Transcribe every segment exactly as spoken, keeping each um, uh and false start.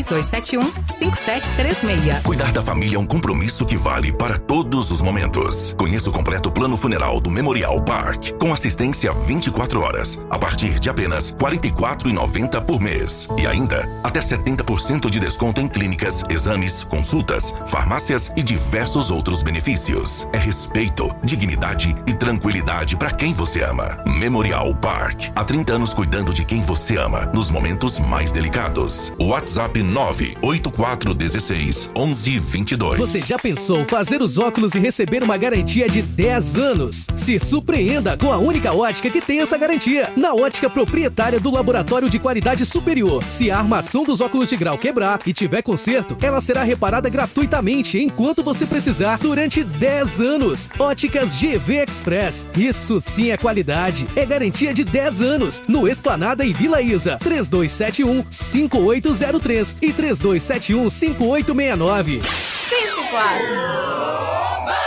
três dois sete um, cinco sete três seis. Cuidar da família é um compromisso que vale para todos os momentos. Conheça o completo plano funeral do Memorial Park, com assistência vinte e quatro horas, a partir de apenas quarenta e quatro reais e noventa centavos por mês. E ainda, até setenta por cento de desconto em clínicas, exames, consultas, farmácias e diversos outros benefícios. É respeito, dignidade e tranquilidade para quem você ama. Memorial Park. Há trinta anos cuidando de quem você ama, nos momentos mais delicados. WhatsApp nove oito quatro um seis, um um dois dois. Você já pensou fazer os óculos e receber uma garantia de dez anos? Se surpreenda com a única ótica que tem essa garantia. Na ótica proprietária do Laboratório de Qualidade Superior. Se a armação dos óculos de grau quebrar e tiver conserto, ela será reparada gratuitamente enquanto você precisar durante dez anos. Óticas G V Express. Isso sim é qualidade. É garantia de dez anos. No Esplanada e Vila Isa. três dois sete um, cinco oito zero três e três dois sete um, cinco oito seis nove. cinco quatro.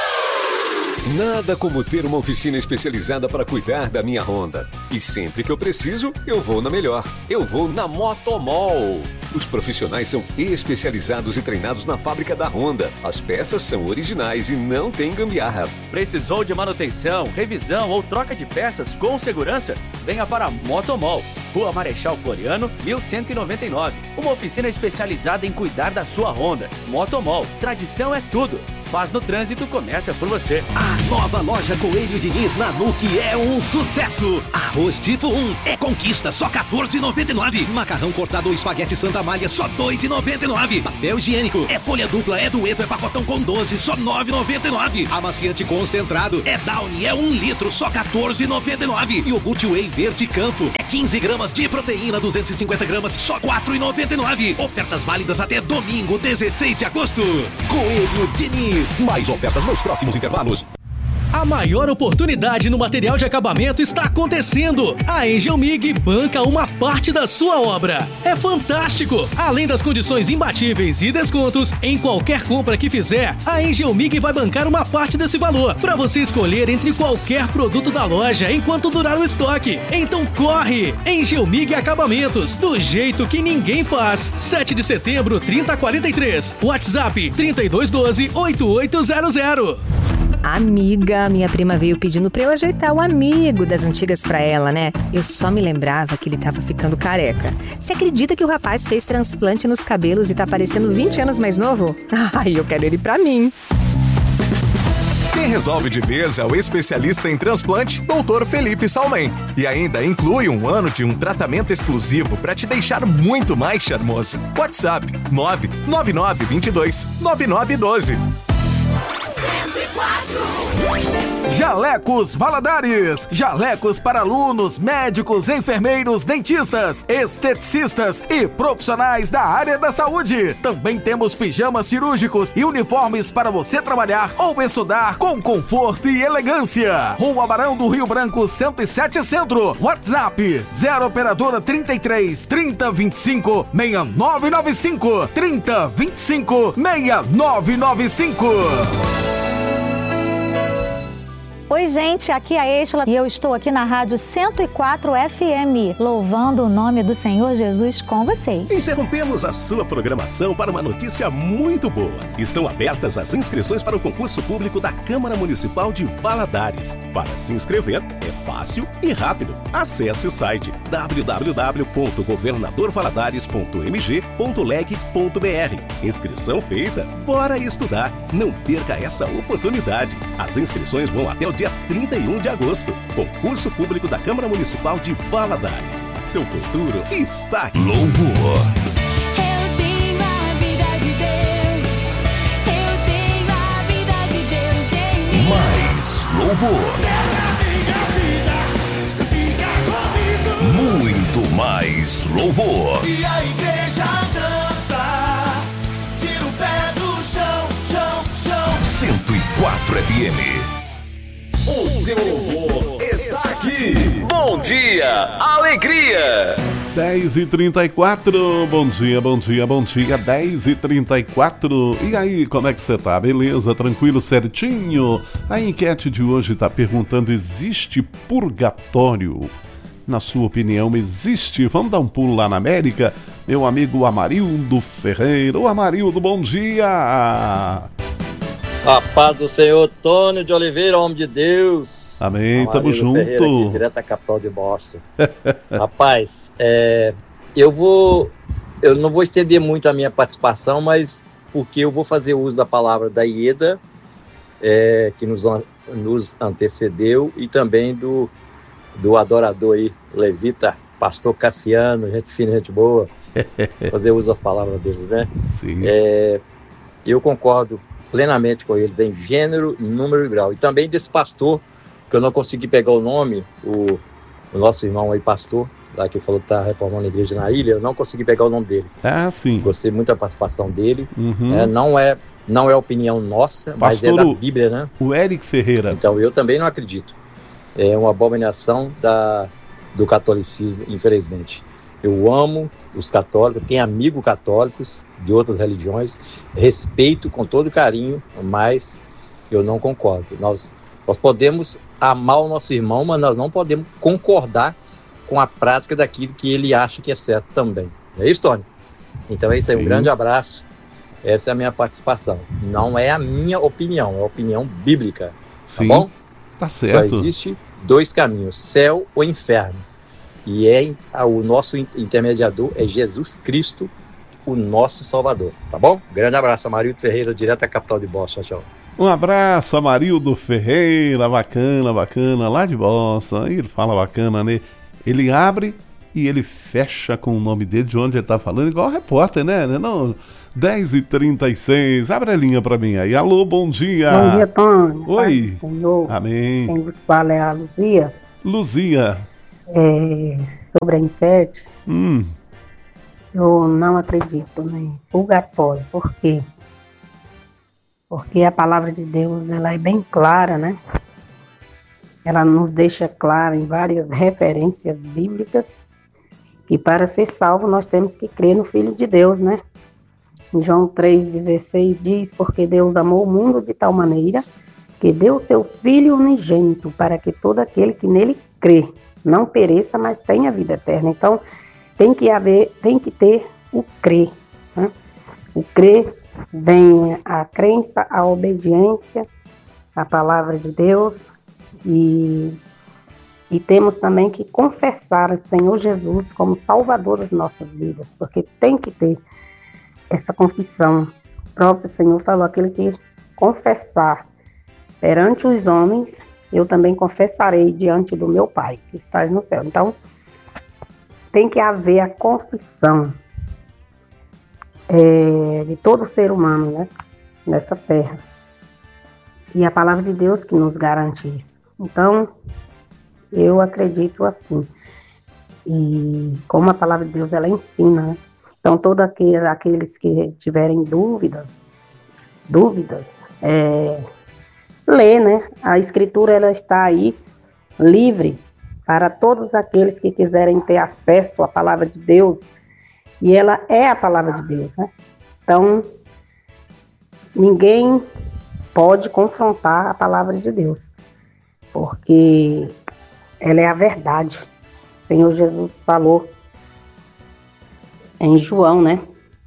Nada como ter uma oficina especializada para cuidar da minha Honda. E sempre que eu preciso, eu vou na melhor. Eu vou na Motomol. Os profissionais são especializados e treinados na fábrica da Honda. As peças são originais e não tem gambiarra. Precisou de manutenção, revisão ou troca de peças com segurança? Venha para a Motomol. Rua Marechal Floriano, mil cento e noventa e nove. Uma oficina especializada em cuidar da sua Honda. Motomol. Tradição é tudo. Paz no Trânsito começa por você. A nova loja Coelho Diniz na N U C é um sucesso. Arroz tipo um é conquista, só quatorze reais e noventa e nove. Macarrão cortado ou espaguete Santa Malha, só dois reais e noventa e nove. Papel higiênico é folha dupla, é dueto, é pacotão com doze, só nove reais e noventa e nove. Amaciante concentrado é Downy, é um litro, só quatorze reais e noventa e nove. Iogurte Whey Verde Campo é quinze gramas de proteína, duzentos e cinquenta gramas, só quatro reais e noventa e nove. Ofertas válidas até domingo, dezesseis de agosto. Coelho Diniz. Mais ofertas nos próximos intervalos. A maior oportunidade no material de acabamento está acontecendo. A Angel Mig banca uma parte da sua obra. É fantástico! Além das condições imbatíveis e descontos, em qualquer compra que fizer, a Angel Mig vai bancar uma parte desse valor para você escolher entre qualquer produto da loja enquanto durar o estoque. Então corre! Angel Mig Acabamentos, do jeito que ninguém faz. sete de setembro, trinta quarenta e três. WhatsApp trinta e dois doze, oito oito zero zero. Amiga, minha prima veio pedindo pra eu ajeitar o amigo das antigas pra ela, né? Eu só me lembrava que ele tava ficando careca. Você acredita que o rapaz fez transplante nos cabelos e tá parecendo vinte anos mais novo? Ai, eu quero ele pra mim. Quem resolve de vez é o especialista em transplante, doutor Felipe Salmen. E ainda inclui um ano de um tratamento exclusivo para te deixar muito mais charmoso. WhatsApp nove nove nove dois dois nove nove um dois. Jalecos Valadares. Jalecos para alunos, médicos, enfermeiros, dentistas, esteticistas e profissionais da área da saúde. Também temos pijamas cirúrgicos e uniformes para você trabalhar ou estudar com conforto e elegância. Rua Barão do Rio Branco, cento e sete Centro. WhatsApp zero operadora trinta e três, trinta, vinte e cinco, sessenta e nove noventa e cinco, trinta, vinte e cinco, sessenta e nove noventa e cinco. Oi, gente, aqui é a Estela e eu estou aqui na Rádio cento e quatro F M, louvando o nome do Senhor Jesus com vocês. Interrompemos a sua programação para uma notícia muito boa. Estão abertas as inscrições para o concurso público da Câmara Municipal de Valadares. Para se inscrever, é fácil e rápido. Acesse o site w w w ponto governador valadares ponto m g ponto leg ponto b r. Inscrição feita, bora estudar. Não perca essa oportunidade. As inscrições vão até o dia trinta e um de agosto. Concurso público da Câmara Municipal de Valadares. Seu futuro está aqui. Louvor. Eu tenho a vida de Deus. Eu tenho a vida de Deus em mim. Mais louvor. Muito mais louvor. E a igreja dança. Tira o pé do chão, chão, chão. cento e quatro F M. O seu louvor está aqui. Bom dia, alegria. dez e trinta e quatro, bom dia, bom dia, bom dia, dez e trinta e quatro. E aí, como é que você tá? Beleza? Tranquilo, certinho? A enquete de hoje tá perguntando: existe purgatório? na sua opinião, existe? Vamos dar um pulo lá na América? Meu amigo Amarildo Ferreira. Ô Amarildo, bom dia! A paz do Senhor, Tônio de Oliveira, homem de Deus. Amém, Amarildo tamo junto. Ferreira aqui, direto da capital de Boston. Rapaz, é, eu vou... Eu não vou estender muito a minha participação, mas porque eu vou fazer uso da palavra da Ieda, é, que nos, nos antecedeu, e também do, do adorador aí, levita, pastor Cassiano, gente fina, gente boa, fazer uso das palavras deles, né? Sim. É, eu concordo plenamente com eles em gênero, número e grau. E também desse pastor, que eu não consegui pegar o nome, o, o nosso irmão aí, pastor, lá que falou que está reformando a igreja na ilha, eu não consegui pegar o nome dele. Ah, sim. Gostei muito da participação dele. Uhum. É, não, é, não é opinião nossa, Pastor, mas é da Bíblia, né? O Eric Ferreira. Então, eu também não acredito. É uma abominação da, do catolicismo, infelizmente. Eu amo os católicos, tenho amigos católicos de outras religiões, respeito com todo carinho, mas eu não concordo. Nós, nós podemos amar o nosso irmão, mas nós não podemos concordar com a prática daquilo que ele acha que é certo também. Não é isso, Tony? Então é isso aí, um grande abraço. Essa é a minha participação. Não é a minha opinião, é a opinião bíblica. Sim, tá bom? Tá certo. Só existe dois caminhos, céu ou inferno. E é o nosso intermediador é Jesus Cristo, o nosso Salvador. Tá bom? Grande abraço, Amarildo Ferreira, direto da capital de Boston. Tchau. Um abraço, Amarildo Ferreira, bacana, bacana, lá de Boston. Ele fala bacana, né? Ele abre e ele fecha com o nome dele, de onde ele tá falando, igual repórter, né? Não, dez e trinta e seis, abre a linha pra mim aí. Alô, bom dia. Bom dia, Tony. Oi. Pai do Senhor. Amém. Quem vos fala é a Luzia. Luzia. É, sobre a enquete, hum. eu não acredito em purgatório. Por quê? Porque a palavra de Deus, ela é bem clara, né? Ela nos deixa clara em várias referências bíblicas que para ser salvo nós temos que crer no Filho de Deus, né? Em João três dezesseis diz: porque Deus amou o mundo de tal maneira que deu seu Filho unigênito para que todo aquele que nele crê não pereça, mas tenha vida eterna. Então tem que haver, tem que ter o crer, né? O crer vem a crença, a obediência à palavra de Deus. E, e temos também que confessar o Senhor Jesus como Salvador das nossas vidas, porque tem que ter essa confissão. O próprio Senhor falou: aquele que confessar perante os homens, eu também confessarei diante do meu Pai, que está no céu. Então, tem que haver a confissão é, de todo ser humano, né, nessa terra. E a palavra de Deus que nos garante isso. Então, eu acredito assim. E como a palavra de Deus, ela ensina, né? Então, todos aqueles, aqueles que tiverem dúvida, dúvidas, é, lê, né? A Escritura, ela está aí, livre, para todos aqueles que quiserem ter acesso à palavra de Deus. E ela é a palavra de Deus, né? Então, ninguém pode confrontar a palavra de Deus, porque ela é a verdade. O Senhor Jesus falou em João, né?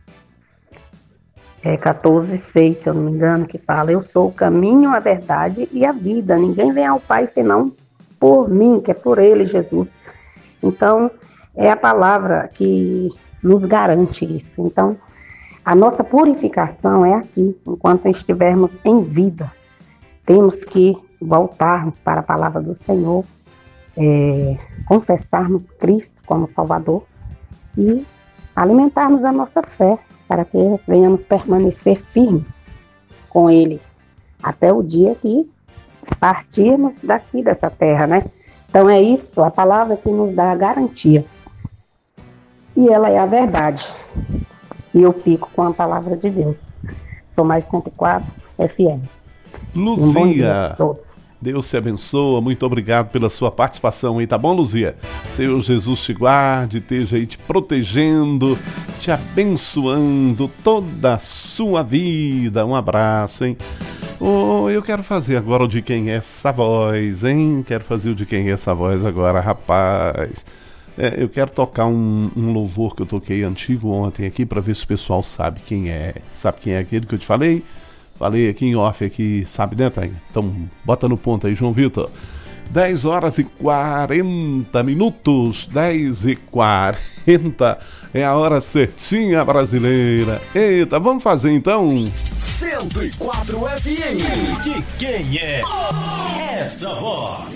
É quatorze, seis, se eu não me engano, que fala: eu sou o caminho, a verdade e a vida. Ninguém vem ao Pai senão por mim, que é por Ele, Jesus. Então, é a palavra que nos garante isso. Então, a nossa purificação é aqui, enquanto estivermos em vida. Temos que voltarmos para a palavra do Senhor, é, confessarmos Cristo como Salvador e alimentarmos a nossa fé para que venhamos permanecer firmes com Ele até o dia que partirmos daqui dessa terra, né? Então é isso, a palavra que nos dá a garantia. E ela é a verdade. E eu fico com a palavra de Deus. Sou mais cento e quatro F M. Luzia, um bom dia a todos. Deus te abençoa, muito obrigado pela sua participação aí, tá bom, Luzia? Senhor Jesus te guarde, esteja aí te protegendo, te abençoando toda a sua vida. Um abraço, hein? Oh, eu quero fazer agora o de quem é essa voz, hein? Quero fazer o de quem é essa voz agora, rapaz. É, eu quero tocar um, um louvor que eu toquei antigo ontem aqui para ver se o pessoal sabe quem é. Sabe quem é aquele que eu te falei? Falei aqui em off aqui, sabe, né, Thay? Então, bota no ponto aí, João Vitor. dez horas e quarenta minutos. dez e quarenta é a hora certinha brasileira. Eita, vamos fazer então. cento e quatro F M. De quem é essa voz?